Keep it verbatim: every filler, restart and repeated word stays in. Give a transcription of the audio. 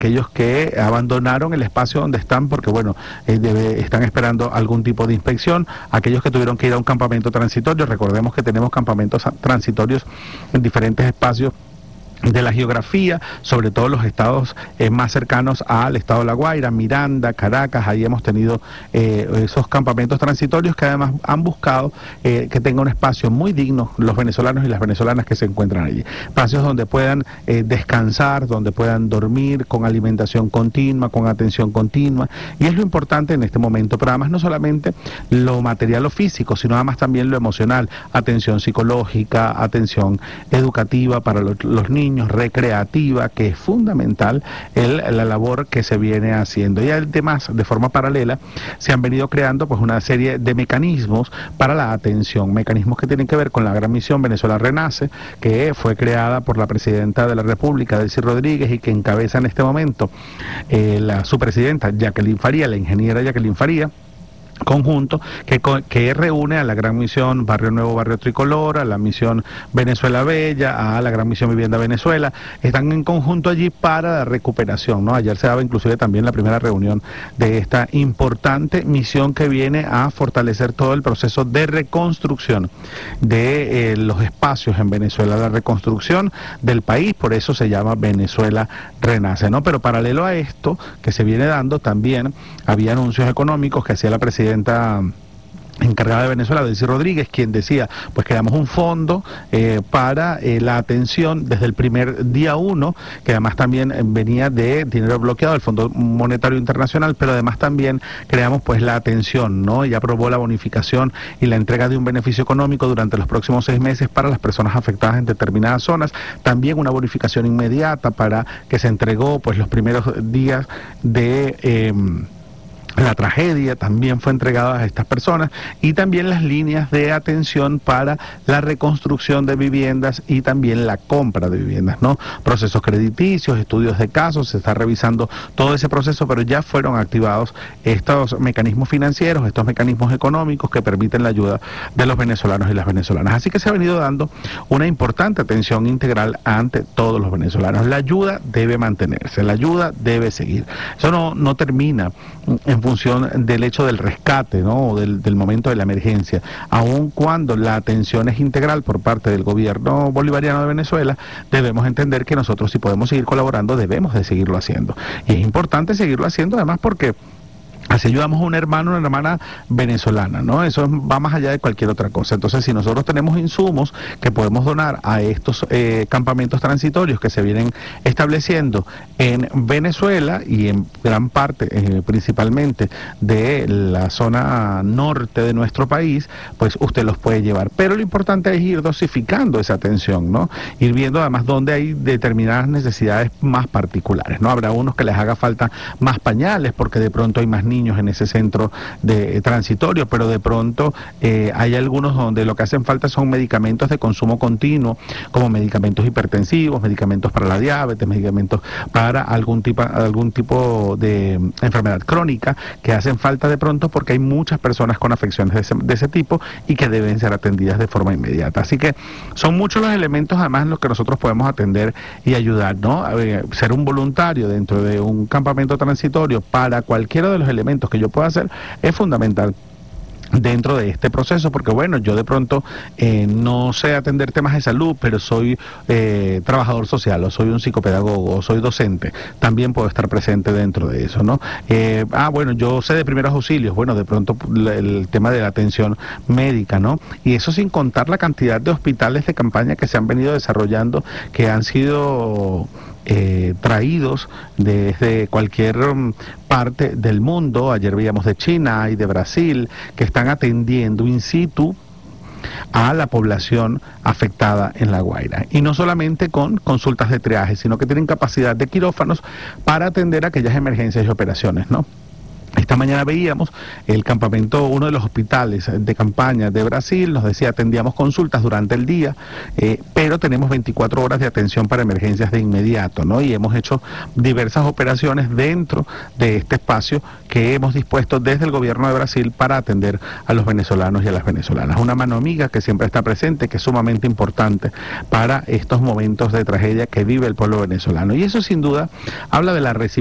aquellos que abandonaron el espacio donde están porque, bueno, eh, debe, están esperando algún tipo de inspección, aquellos que tuvieron que ir a un campamento transitorio. Recordemos que tenemos campamentos transitorios en diferentes espacios de la geografía, sobre todo los estados eh, más cercanos al estado de La Guaira, Miranda, Caracas. Ahí hemos tenido eh, esos campamentos transitorios que además han buscado eh, que tenga un espacio muy digno los venezolanos y las venezolanas que se encuentran allí, espacios donde puedan eh, descansar, donde puedan dormir con alimentación continua, con atención continua, y es lo importante en este momento. Pero además no solamente lo material o físico, sino además también lo emocional, atención psicológica, atención educativa para lo, los niños, recreativa, que es fundamental el, la labor que se viene haciendo. Y además, de forma paralela, se han venido creando pues una serie de mecanismos para la atención, mecanismos que tienen que ver con la gran misión Venezuela Renace, que fue creada por la presidenta de la República, Delcy Rodríguez, y que encabeza en este momento eh, la su presidenta, Jacqueline Faría, la ingeniera Jacqueline Faría, conjunto que, que reúne a la gran misión Barrio Nuevo, Barrio Tricolor, a la misión Venezuela Bella, a la gran misión Vivienda Venezuela. Están en conjunto allí para la recuperación, ¿no? Ayer se daba inclusive también la primera reunión de esta importante misión que viene a fortalecer todo el proceso de reconstrucción de eh, los espacios en Venezuela, la reconstrucción del país. Por eso se llama Venezuela Renace, ¿no? Pero paralelo a esto que se viene dando, también había anuncios económicos que hacía la presidenta encargada de Venezuela, Delcy Rodríguez, quien decía, pues creamos un fondo eh, para eh, la atención desde el primer día uno, que además también eh, venía de dinero bloqueado del Fondo Monetario Internacional, pero además también creamos pues la atención, ¿no? Y aprobó la bonificación y la entrega de un beneficio económico durante los próximos seis meses para las personas afectadas en determinadas zonas, también una bonificación inmediata para que se entregó pues los primeros días de... Eh, la tragedia también fue entregada a estas personas, y también las líneas de atención para la reconstrucción de viviendas y también la compra de viviendas, ¿no? Procesos crediticios, estudios de casos, se está revisando todo ese proceso, pero ya fueron activados estos mecanismos financieros, estos mecanismos económicos que permiten la ayuda de los venezolanos y las venezolanas. Así que se ha venido dando una importante atención integral ante todos los venezolanos. La ayuda debe mantenerse, la ayuda debe seguir. Eso no, no termina en función del hecho del rescate, ¿no? O del, del momento de la emergencia. Aun cuando la atención es integral por parte del gobierno bolivariano de Venezuela, debemos entender que nosotros, si podemos seguir colaborando, debemos de seguirlo haciendo. Y es importante seguirlo haciendo, además porque así ayudamos a un hermano, una hermana venezolana, ¿no? Eso va más allá de cualquier otra cosa. Entonces, si nosotros tenemos insumos que podemos donar a estos eh, campamentos transitorios que se vienen estableciendo en Venezuela y en gran parte, eh, principalmente, de la zona norte de nuestro país, pues usted los puede llevar. Pero lo importante es ir dosificando esa atención, ¿no? Ir viendo además dónde hay determinadas necesidades más particulares, ¿no? Habrá unos que les haga falta más pañales porque de pronto hay más niños en ese centro de eh, transitorio, pero de pronto eh, hay algunos donde lo que hacen falta son medicamentos de consumo continuo, como medicamentos hipertensivos, medicamentos para la diabetes, medicamentos para algún tipo, algún tipo de enfermedad crónica, que hacen falta de pronto porque hay muchas personas con afecciones de ese, de ese tipo y que deben ser atendidas de forma inmediata. Así que son muchos los elementos además en los que nosotros podemos atender y ayudar, ¿no? A ver, ser un voluntario dentro de un campamento transitorio para cualquiera de los elementos que yo pueda hacer es fundamental dentro de este proceso, porque bueno, yo de pronto eh, no sé atender temas de salud, pero soy eh, trabajador social, o soy un psicopedagogo, o soy docente, también puedo estar presente dentro de eso, ¿no? Eh, ah, bueno, yo sé de primeros auxilios, bueno, de pronto el tema de la atención médica, ¿no? Y eso sin contar la cantidad de hospitales de campaña que se han venido desarrollando, que han sido Eh, traídos desde cualquier um, parte del mundo. Ayer veíamos de China y de Brasil, que están atendiendo in situ a la población afectada en La Guaira, y no solamente con consultas de triaje, sino que tienen capacidad de quirófanos para atender aquellas emergencias y operaciones, ¿no? Esta mañana veíamos el campamento, uno de los hospitales de campaña de Brasil, nos decía atendíamos consultas durante el día, eh, pero tenemos veinticuatro horas de atención para emergencias de inmediato, ¿no? Y hemos hecho diversas operaciones dentro de este espacio que hemos dispuesto desde el gobierno de Brasil para atender a los venezolanos y a las venezolanas. Una mano amiga que siempre está presente, que es sumamente importante para estos momentos de tragedia que vive el pueblo venezolano. Y eso sin duda habla de la resistencia